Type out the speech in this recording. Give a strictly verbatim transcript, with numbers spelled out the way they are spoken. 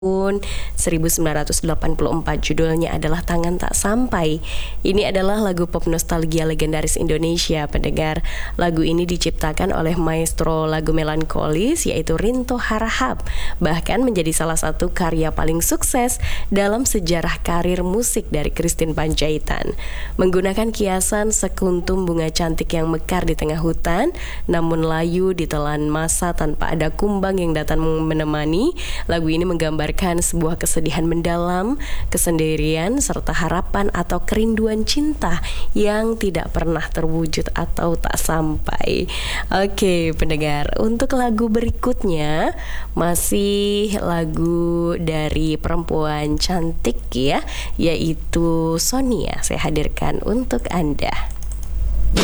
tahun seribu sembilan ratus delapan puluh empat, judulnya adalah Tangan Tak Sampai. Ini adalah lagu pop nostalgia legendaris Indonesia. Pendengar, lagu ini diciptakan oleh maestro lagu melankolis yaitu Rinto Harahap, bahkan menjadi salah satu karya paling sukses dalam sejarah karir musik dari Christine Panjaitan. Menggunakan kiasan sekuntum bunga cantik yang mekar di tengah hutan, namun layu ditelan masa tanpa ada kumbang yang datang menemani, lagu ini menggambar sebuah kesedihan mendalam, kesendirian, serta harapan atau kerinduan cinta yang tidak pernah terwujud atau tak sampai. Oke pendengar, untuk lagu berikutnya masih lagu dari perempuan cantik ya, yaitu Sonia. Saya hadirkan untuk Anda.